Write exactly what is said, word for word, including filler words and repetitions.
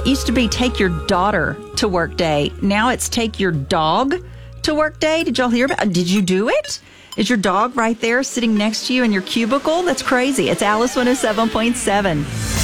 It used to be take your daughter to work day. Now it's take your dog to work day. Did y'all hear about it? Did you do it? Is your dog right there sitting next to you in your cubicle? That's crazy. It's Alice one oh seven point seven.